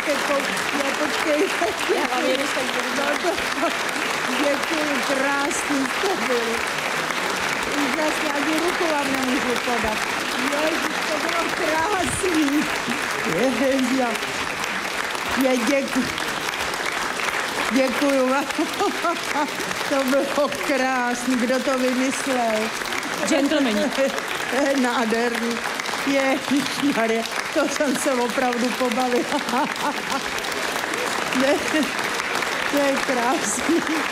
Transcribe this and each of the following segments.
Počkejte. Já vám jedu tak budu. Děkuji, krásný jste byli. Úžasně, ani ruku vám nemůžu podat. Ježiš, to bylo krásný. Děkuji. Děkuju vám. To bylo krásný. Kdo to vymyslel? Gentlemani. Nádherný. Ježišmarja, to jsem se opravdu pobavila. To je krásný.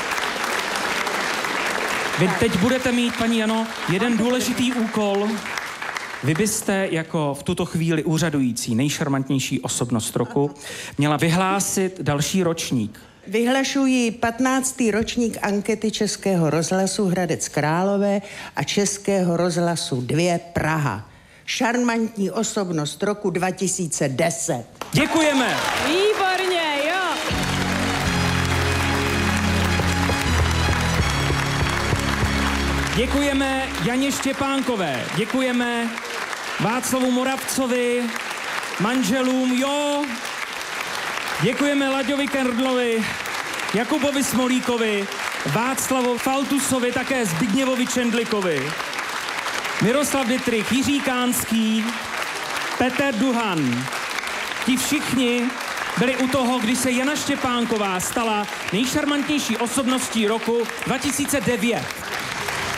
Vy teď budete mít, paní Jano, jeden důležitý úkol. Vy byste jako v tuto chvíli úřadující nejšarmantnější osobnost roku měla vyhlásit další ročník. Vyhlašuji 15. ročník ankety Českého rozhlasu Hradec Králové a Českého rozhlasu 2 Praha. Šarmantní osobnost roku 2010. Děkujeme! Výborně, jo. Děkujeme Janě Štěpánkové, děkujeme Václavu Moravcovi, manželům, jo. Děkujeme Laďovi Kerdlovi, Jakubovi Smolíkovi, Václavu Faltusovi, také Zbigněvovi Čendlikovi, Miroslav Dittrich, Jiří Kánský, Petr Duhan. Ti všichni byli u toho, když se Jana Štěpánková stala nejšarmantnější osobností roku 2009.